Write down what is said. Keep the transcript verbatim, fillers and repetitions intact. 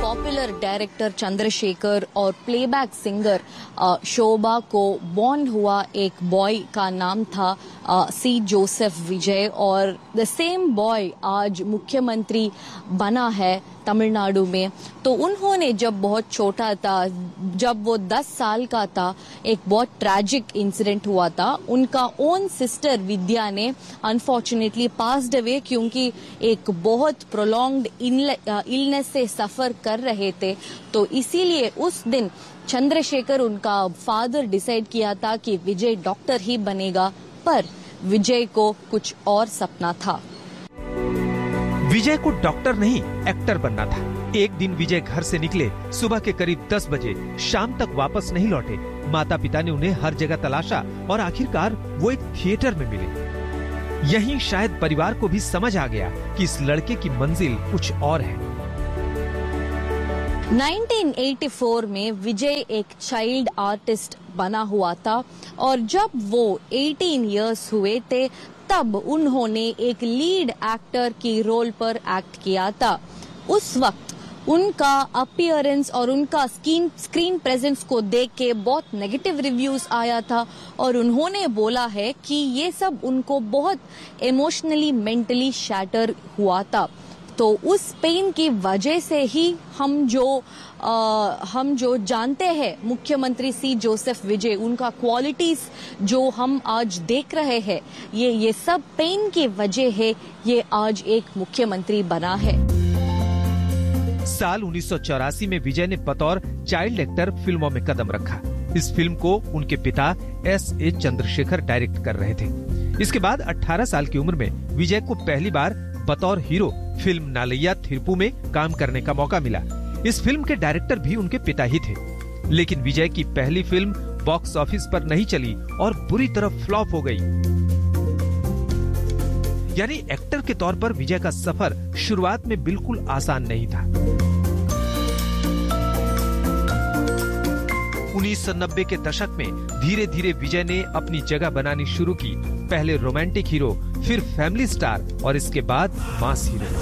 Popular director Chandrashekhar और playback singer शोभा को born हुआ एक बॉय का नाम था सी जोसेफ विजय और द सेम बॉय आज मुख्यमंत्री बना है तमिलनाडु में। तो उन्होंने जब बहुत छोटा था, जब वो दस साल का था, एक बहुत ट्रैजिक इंसिडेंट हुआ था। उनका ओन सिस्टर विद्या ने अनफॉर्चुनेटली पास्ड अवे क्योंकि एक बहुत प्रोलॉन्ग्ड इलनेस से सफर कर रहे थे। तो इसीलिए उस दिन चंद्रशेखर उनका फादर डिसाइड किया था कि विजय डॉक्टर ही बनेगा, पर विजय को कुछ और सपना था। विजय को डॉक्टर नहीं एक्टर बनना था। एक दिन विजय घर से निकले सुबह के करीब दस बजे, शाम तक वापस नहीं लौटे। माता पिता ने उन्हें हर जगह तलाशा और आखिरकार वो एक थिएटर में मिले। यहीं शायद परिवार को भी समझ आ गया कि इस लड़के की मंजिल कुछ और है। उन्नीस सौ चौरासी में विजय एक चाइल्ड आर्टिस्ट बना हुआ था और जब वो अठारह इयर्स हुए थे तब उन्होंने एक लीड एक्टर की रोल पर एक्ट किया था। उस वक्त उनका अपीयरेंस और उनका स्क्रीन स्क्रीन प्रेजेंस को देख के बहुत नेगेटिव रिव्यूज आया था और उन्होंने बोला है कि ये सब उनको बहुत इमोशनली मेंटली शैटर हुआ था। तो उस पेन की वजह से ही हम जो आ, हम जो जानते हैं मुख्यमंत्री सी जोसेफ विजय, उनका क्वालिटीज जो हम आज देख रहे हैं, ये ये सब पेन की वजह है ये आज एक मुख्यमंत्री बना है। साल उन्नीस सौ चौरासी में विजय ने बतौर चाइल्ड एक्टर फिल्मों में कदम रखा। इस फिल्म को उनके पिता एस ए चंद्रशेखर डायरेक्ट कर रहे थे। इसके बाद अठारह साल की उम्र में विजय को पहली बार बतौर हीरो फिल्म नालैया थिरुपु में काम करने का मौका मिला। इस फिल्म के डायरेक्टर भी उनके पिता ही थे। लेकिन विजय की पहली फिल्म बॉक्स ऑफिस पर नहीं चली और बुरी तरह फ्लॉप हो गई। यानी एक्टर के तौर पर विजय का सफर शुरुआत में बिल्कुल आसान नहीं था। उन्नीस सौ नब्बे के दशक में धीरे धीरे विजय ने अपनी जगह बनानी शुरू की। पहले रोमांटिक हीरो, फिर फैमिली स्टार और इसके बाद मास हीरो।